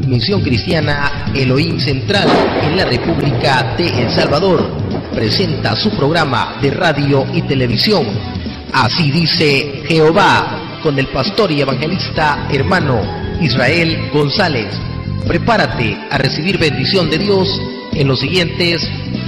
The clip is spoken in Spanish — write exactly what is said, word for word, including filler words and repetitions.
Misión Cristiana Elohim Central en la República de El Salvador presenta su programa de radio y televisión, Así dice Jehová, con el pastor y evangelista hermano Israel González. Prepárate a recibir bendición de Dios en los siguientes